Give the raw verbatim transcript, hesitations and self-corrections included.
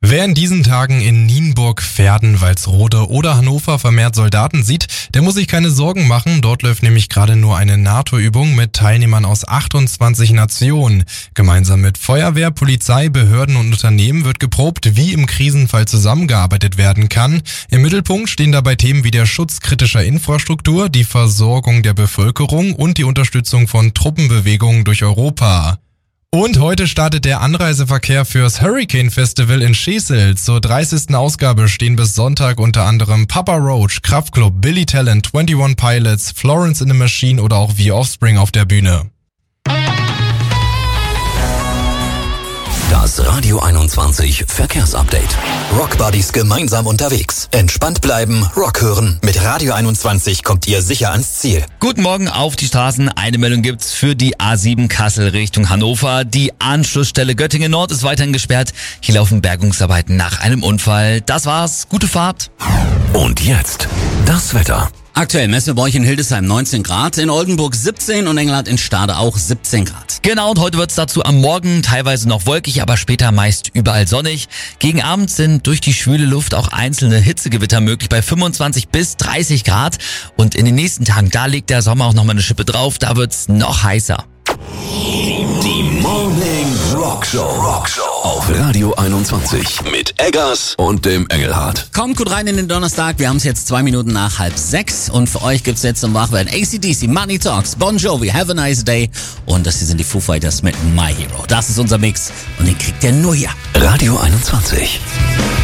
Wer in diesen Tagen in Nienburg, Verden, Walsrode oder Hannover vermehrt Soldaten sieht, der muss sich keine Sorgen machen. Dort läuft nämlich gerade nur eine NATO-Übung mit Teilnehmern aus achtundzwanzig Nationen. Gemeinsam mit Feuerwehr, Polizei, Behörden und Unternehmen wird geprobt, wie im Krisenfall zusammengearbeitet werden kann. Im Mittelpunkt stehen dabei Themen wie der Schutz kritischer Infrastruktur, die Versorgung der Bevölkerung und die Unterstützung von Truppenbewegungen durch Europa. Und heute startet der Anreiseverkehr fürs Hurricane Festival in Schesel. Zur dreißigsten Ausgabe stehen bis Sonntag unter anderem Papa Roach, Kraftklub, Billy Talent, einundzwanzig Pilots, Florence in the Machine oder auch The Offspring auf der Bühne. Das Radio einundzwanzig Verkehrsupdate. Rockbuddies gemeinsam unterwegs. Entspannt bleiben, Rock hören. Mit Radio einundzwanzig kommt ihr sicher ans Ziel. Guten Morgen auf die Straßen. Eine Meldung gibt's für die A sieben Kassel Richtung Hannover. Die Anschlussstelle Göttingen Nord ist weiterhin gesperrt. Hier laufen Bergungsarbeiten nach einem Unfall. Das war's. Gute Fahrt. Und jetzt das Wetter. Aktuell messen wir bei euch in Hildesheim neunzehn Grad, in Oldenburg siebzehn und Engelhardt in Stade auch siebzehn Grad. Genau, und heute wird's dazu am Morgen teilweise noch wolkig, aber später meist überall sonnig. Gegen Abend sind durch die schwüle Luft auch einzelne Hitzegewitter möglich bei fünfundzwanzig bis dreißig Grad. Und in den nächsten Tagen, da legt der Sommer auch nochmal eine Schippe drauf, da wird's noch heißer. Die Morning Rock Show. Rock Show auf Radio einundzwanzig mit Eggers und dem Engelhardt. Kommt gut rein in den Donnerstag, wir haben es jetzt zwei Minuten nach halb sechs und für euch gibt's jetzt zum Wachwerden A C D C, Money Talks, Bon Jovi, Have a Nice Day und das hier sind die Foo Fighters mit My Hero. Das ist unser Mix und den kriegt ihr nur hier. Radio einundzwanzig.